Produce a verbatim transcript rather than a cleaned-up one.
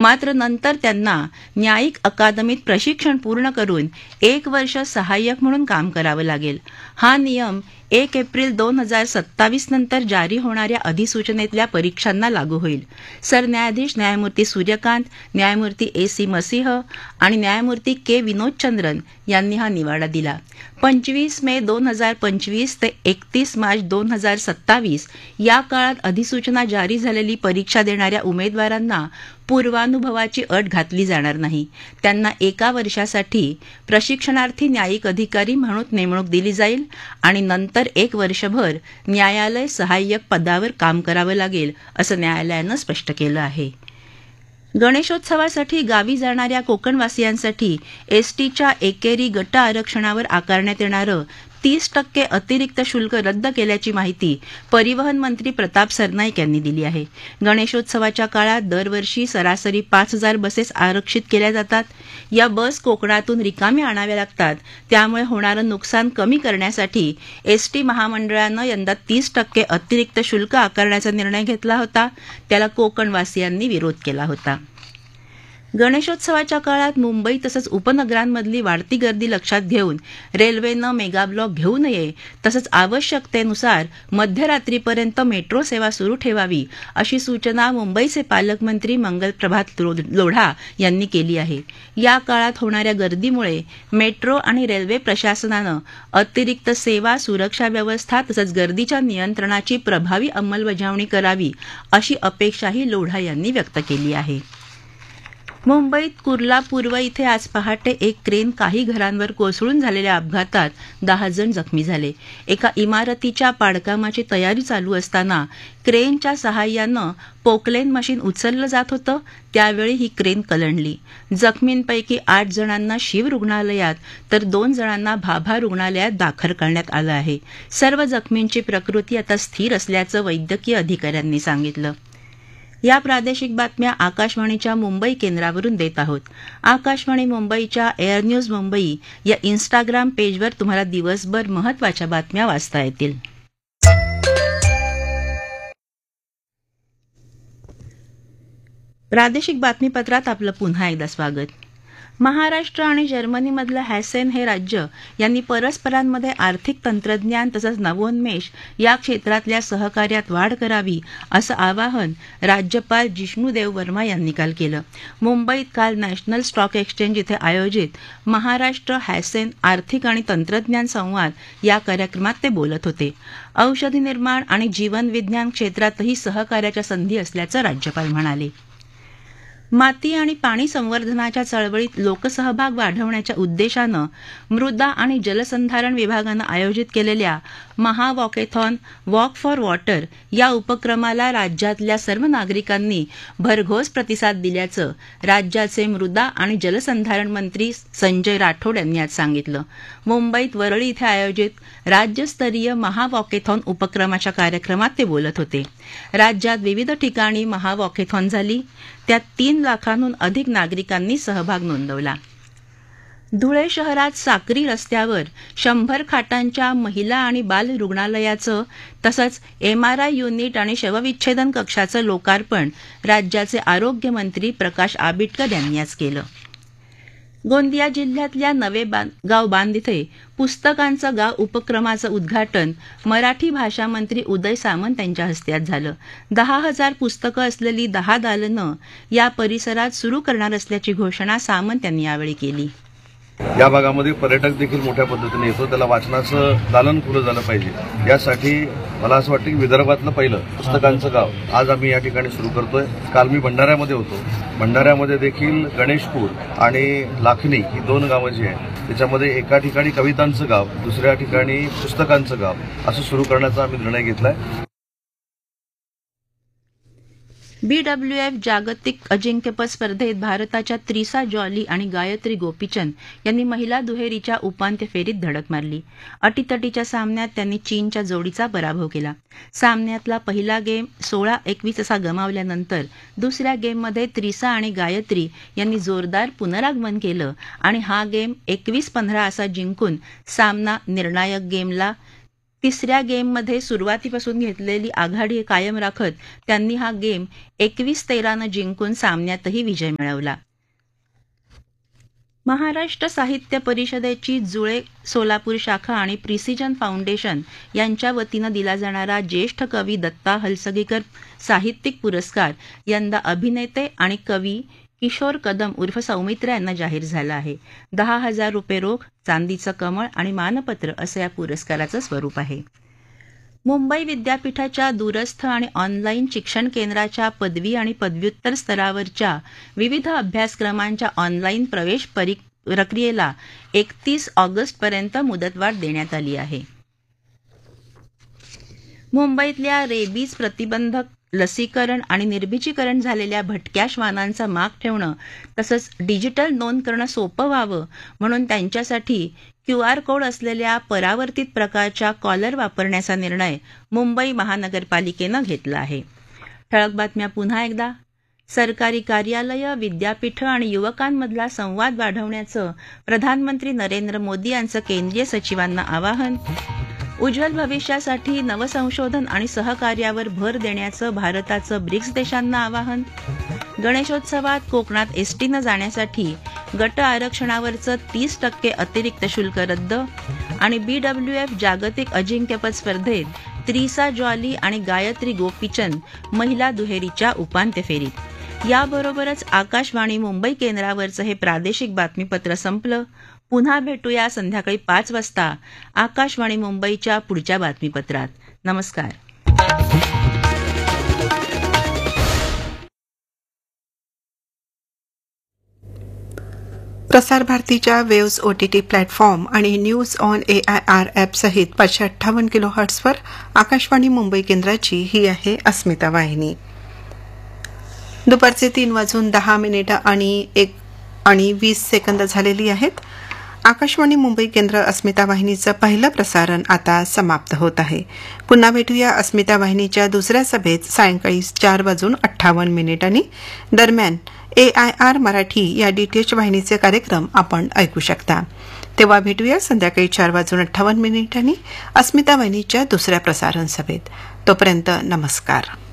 मात्र नंतर त्यांना न्यायिक अकादमीत प्रशिक्षण पूर्ण करून एक वर्ष सहाय्यक म्हणून काम करावं लागेल. हा नियम एक एप्रिल दोन हजार सत्तावीस नंतर जारी होणाऱ्या अधिसूचनेतल्या परीक्षांना लागू होईल. सरन्यायाधीश न्यायमूर्ती सूर्यकांत, न्यायमूर्ती ए सी मसीह आणि न्यायमूर्ती के विनोदचंद्रन यांनी हा निवाडा दिला. पंचवीस मे दोन हजार पंचवीस ते एकतीस मार्च दोन हजार सत्तावीस या काळात अधिसूचना जारी झालेली परीक्षा देणाऱ्या उमेदवारांना पूर्वानुभवाची अट घातली जाणार नाही. त्यांना एका वर्षासाठी प्रशिक्षणार्थी न्यायिक अधिकारी म्हणून नेमणूक दिली जाईल आणि नंतर एक वर्षभर न्यायालय सहाय्यक पदावर काम करावं लागेल, असं न्यायालयानं स्पष्ट केलं आहे. गणेशोत्सवासाठी गावी जाणाऱ्या कोकणवासियांसाठी एसटीच्या एकेरी गट आरक्षणावर आकारण्यात येणारं तीस टक्के अतिरिक्त शुल्क रद्द केल्याची माहिती परिवहन मंत्री प्रताप सरनाईक यांनी दिली आहे. गणेशोत्सवाच्या काळात दरवर्षी सरासरी पाच हजार बसेस आरक्षित केल्या जातात. या बस कोकणातून रिकाम्या आणाव्या लागतात. त्यामुळे होणारं नुकसान कमी करण्यासाठी एसटी महामंडळानं यंदा तीस टक्के अतिरिक्त शुल्क आकारण्याचा निर्णय घेतला होता. त्याला कोकणवासियांनी विरोध केला होता. गणेशोत्सवाच्या काळात मुंबई तसंच उपनगरांमधली वाढती गर्दी लक्षात घेऊन रेल्वेनं मेगाब्लॉक घेऊ नये, तसंच आवश्यकतेनुसार मध्यरात्रीपर्यंत मेट्रो सेवा सुरू ठेवावी, अशी सूचना मुंबईचे पालकमंत्री मंगलप्रभात लोढा यांनी केली आहे. या काळात होणाऱ्या गर्दीमुळे मेट्रो आणि रेल्वे प्रशासनानं अतिरिक्त सेवा, सुरक्षा व्यवस्था तसंच गर्दीच्या नियंत्रणाची प्रभावी अंमलबजावणी करावी, अशी अपेक्षाही लोढा यांनी व्यक्त केली आहे. मुंबईत कुर्ला पूर्व इथे आज पहाटे एक क्रेन काही घरांवर कोसळून झालेल्या अपघातात दहा जण जखमी झाले. एका इमारतीच्या पाडकामाची तयारी चालू असताना क्रेनच्या सहाय्यानं पोकलेन मशीन उचललं जात होतं. त्यावेळी ही क्रेन कलंडली. जखमींपैकी आठ जणांना शीव रुग्णालयात तर दोन जणांना भाभा रुग्णालयात दाखल करण्यात आलं आहे. सर्व जखमींची प्रकृती आता स्थिर असल्याचं वैद्यकीय अधिकाऱ्यांनी सांगितलं. या प्रादेशिक बातम्या आकाशवाणीच्या मुंबई केंद्रावरून देत आहोत. आकाशवाणी मुंबईच्या एअर न्यूज मुंबई या इन्स्टाग्राम पेजवर तुम्हाला दिवसभर महत्त्वाच्या बातम्या वाचता येतील. प्रादेशिक बातमीपत्रात आपलं पुन्हा एकदा स्वागत. महाराष्ट्र आणि जर्मनीमधलं हॅसेन हे राज्य यांनी परस्परांमध्ये आर्थिक तंत्रज्ञान तसंच नवोन्मेष या क्षेत्रातल्या सहकार्यात वाढ करावी, असं आवाहन राज्यपाल जिष्णुदेव वर्मा यांनी काल केलं. मुंबईत काल नॅशनल स्टॉक एक्सचेंज इथे आयोजित महाराष्ट्र हॅसेन आर्थिक आणि तंत्रज्ञान संवाद या कार्यक्रमात ते बोलत होते. औषधी निर्माण आणि जीवन विज्ञान क्षेत्रातही सहकार्याच्या संधी असल्याचं राज्यपाल म्हणाले. माती आणि पाणी संवर्धनाच्या चळवळीत लोकसहभाग वाढवण्याच्या उद्देशानं मृदा आणि जलसंधारण विभागानं आयोजित केलेल्या महावॉकेथॉन वॉक फॉर वॉटर या उपक्रमाला राज्यातल्या सर्व नागरिकांनी भरघोस प्रतिसाद दिल्याचं राज्याचे मृदा आणि जलसंधारण मंत्री संजय राठोड यांनी आज सांगितलं. मुंबईत वरळी इथे आयोजित राज्यस्तरीय महावॉकेथॉन उपक्रमाच्या कार्यक्रमात ते बोलत होते. राज्यात विविध ठिकाणी महावॉकेथॉन झाली. त्यात तीन लाखांहून अधिक नागरिकांनी सहभाग नोंदवला. धुळे शहरात साक्री रस्त्यावर शंभर खाटांच्या महिला आणि बाल रुग्णालयाचं तसंच एमआरआय युनिट आणि शवविच्छेदन कक्षाचं लोकार्पण राज्याचे आरोग्यमंत्री प्रकाश आबिटकर यांनी आज केलं. गोंदिया जिल्ह्यातल्या नवे गाव बांध इथे पुस्तकांचं गाव उपक्रमाचं उद्घाटन मराठी भाषा मंत्री उदय सामंत यांच्या हस्ते आज झालं. दहा हजार पुस्तकं असलेली दहा दालनं या परिसरात सुरू करणार असल्याची घोषणा सामंत यांनी यावेळी केली. या भागामध्ये पर्यटक देखील मोठ्या पद्धतीने येतो, त्याला वाचनाचं दालन खुलं झालं पाहिजे. यासाठी मला असं वाटतं की विदर्भातलं पहिलं पुस्तकांचं गाव आज आम्ही या ठिकाणी सुरू करतोय. काल मी भंडाऱ्यामध्ये होतो. भंडाऱ्यामध्ये देखील गणेशपूर आणि लाखनी ही दोन गावं जी आहेत त्याच्यामध्ये एका ठिकाणी कवितांचं गाव, दुसऱ्या ठिकाणी पुस्तकांचं गाव असं सुरू करण्याचा आम्ही निर्णय घेतलाय. बीडब्ल्यूएफ जागतिक अजिंक्यपद स्पर्धेत भारताच्या त्रिसा जॉली आणि गायत्री गोपीचंद यांनी महिला दुहेरीच्या उपांत्य फेरीत धडक मारली. अटीतटीच्या सामन्यात त्यांनी चीनच्या जोडीचा पराभव केला. सामन्यातला पहिला गेम सोळा एकवीस असा गमावल्यानंतर दुसऱ्या गेममध्ये त्रिसा आणि गायत्री यांनी जोरदार पुनरागमन केलं आणि हा गेम एकवीस पंधरा असा जिंकून सामना निर्णायक गेमला तिसऱ्या गेममध्ये सुरुवातीपासून घेतलेली आघाडी कायम राखत त्यांनी हा गेम एकवीस तेरानं जिंकून सामन्यातही विजय मिळवला. महाराष्ट्र साहित्य परिषदेची जुळे सोलापूर शाखा आणि प्रिसिजन फाउंडेशन यांच्या वतीनं दिला जाणारा ज्येष्ठ कवी दत्ता हलसगीकर साहित्यिक पुरस्कार यंदा अभिनेते आणि कवी किशोर कदम उर्फ सौमित्र यांना जाहीर झाला आहे. दहा हजार रुपये रोख, चांदीचं कमळ आणि मानपत्र असं या पुरस्काराचं स्वरूप आहे. मुंबई विद्यापीठाच्या दूरस्थ आणि ऑनलाईन शिक्षण केंद्राच्या पदवी आणि पदव्युत्तर स्तरावरच्या विविध अभ्यासक्रमांच्या ऑनलाईन प्रवेश प्रक्रियेला एकतीस ऑगस्टपर्यंत मुदतवाढ देण्यात आली आहे. मुंबईतल्या रेबीज प्रतिबंधक लसीकरण आणि निर्बीजीकरण झालेल्या भटक्या श्वानांचा माग ठेवणं तसंच डिजिटल नोंद करणं सोपं व्हावं म्हणून त्यांच्यासाठी क्यू आर कोड असलेल्या परावर्तित प्रकारच्या कॉलर वापरण्याचा निर्णय मुंबई महानगरपालिकेनं घेतला आहे. ठळक बातम्या पुन्हा एकदा. सरकारी कार्यालयं, विद्यापीठं आणि युवकांमधला संवाद वाढवण्याचं प्रधानमंत्री नरेंद्र मोदी यांचं केंद्रीय सचिवांना आवाहन. उज्ज्वल भविष्यासाठी नवसंशोधन आणि सहकार्यावर भर देण्याचं भारताचं ब्रिक्स देशांना आवाहन. गणेशोत्सवात कोकणात एसटीनं जाण्यासाठी गट आरक्षणावरचं तीस टक्के अतिरिक्त शुल्क रद्द. आणि बीडब्ल्यू एफ जागतिक अजिंक्यपद स्पर्धेत त्रिसा जॉली आणि गायत्री गोपीचंद महिला दुहेरीच्या उपांत्य फेरीत. याबरोबरच आकाशवाणी मुंबई केंद्रावरचं हे प्रादेशिक बातमीपत्र संपलं. पुन्हा भेटूया संध्याकाळी पाच वाजता आकाशवाणी मुंबईच्या पुढच्या बातमीपत्रात. नमस्कार. प्रसार भारतीच्या वेव्स ओटीटी प्लॅटफॉर्म आणि news on A I R app सहित पाचशे अठ्ठावन्न किलो हर्ट्सवर आकाशवाणी मुंबई केंद्राची ही आहे अस्मिता वाहिनी. दुपारचे तीन वाजून दहा मिनिटं आणि एक आणि वीस सेकंद झालेली आहेत. आकाशवाणी मुंबई केंद्र अस्मिता वाहिनीचं पहिलं प्रसारण आता समाप्त होत आहे. पुन्हा भेटूया अस्मिता वाहिनीच्या दुसऱ्या सभेत सायंकाळी चार वाजून अठ्ठावन्न मिनिटांनी. दरम्यान ए आय आर मराठी या डीटीएच वाहिनीचे कार्यक्रम आपण ऐकू शकता. तेव्हा भेटूया संध्याकाळी चार वाजून अठ्ठावन्न मिनिटांनी अस्मिता वाहिनीच्या दुसऱ्या प्रसारण सभेत. तोपर्यंत नमस्कार.